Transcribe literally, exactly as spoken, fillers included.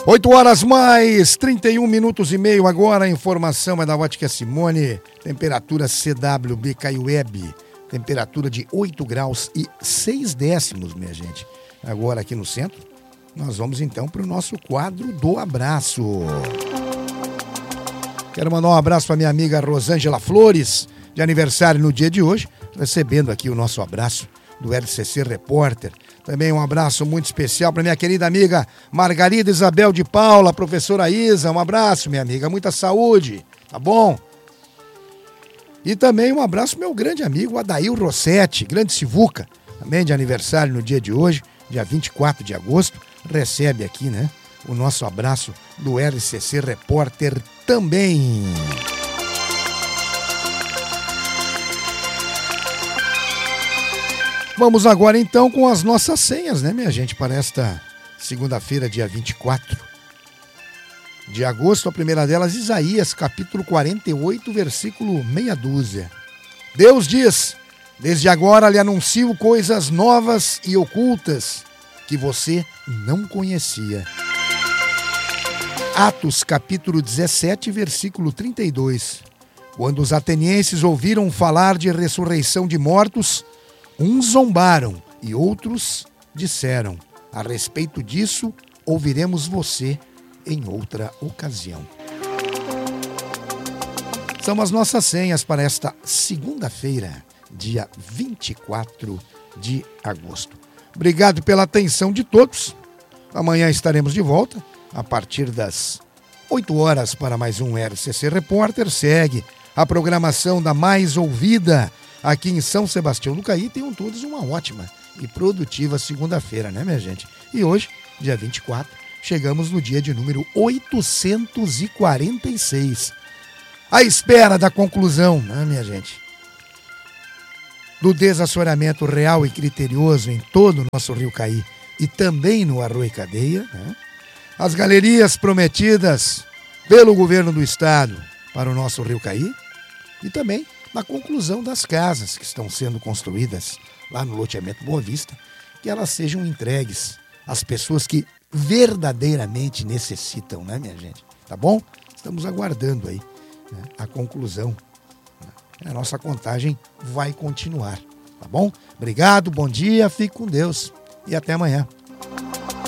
oito horas mais trinta e um minutos e meio agora, a informação é da Ótica Simone, temperatura C W B Caiueb, temperatura de oito graus e seis décimos, minha gente. Agora aqui no centro, nós vamos então para o nosso quadro do abraço. Quero mandar um abraço para minha amiga Rosângela Flores, de aniversário no dia de hoje, recebendo aqui o nosso abraço do L C C Repórter. Também um abraço muito especial para minha querida amiga Margarida Isabel de Paula, professora Isa. Um abraço, minha amiga, muita saúde, tá bom? E também um abraço pro meu grande amigo Adail Rossetti, grande Sivuca, também de aniversário no dia de hoje, dia vinte e quatro de agosto. Recebe aqui, né, o nosso abraço do L C C Repórter também. Vamos agora então com as nossas senhas, né, minha gente, para esta segunda-feira, dia vinte e quatro de agosto. A primeira delas, Isaías, capítulo quarenta e oito, versículo meia dúzia. Deus diz: desde agora lhe anuncio coisas novas e ocultas que você não conhecia. Atos, capítulo dezessete, versículo trinta e dois. Quando os atenienses ouviram falar de ressurreição de mortos, uns zombaram e outros disseram: a respeito disso, ouviremos você em outra ocasião. São as nossas senhas para esta segunda-feira, dia vinte e quatro de agosto. Obrigado pela atenção de todos. Amanhã estaremos de volta a partir das oito horas para mais um R C C Repórter. Segue a programação da mais ouvida aqui em São Sebastião do Caí. Tenham todos uma ótima e produtiva segunda-feira, né, minha gente? E hoje, dia vinte e quatro, chegamos no dia de número oitocentos e quarenta e seis. À espera da conclusão, né, minha gente, do desassoreamento real e criterioso em todo o nosso Rio Caí e também no Arroio Cadeia, né? As galerias prometidas pelo governo do estado para o nosso Rio Caí e também na conclusão das casas que estão sendo construídas lá no loteamento Boa Vista, que elas sejam entregues às pessoas que verdadeiramente necessitam, né, minha gente? Tá bom? Estamos aguardando aí, né, a conclusão. A nossa contagem vai continuar, tá bom? Obrigado, bom dia, fique com Deus e até amanhã.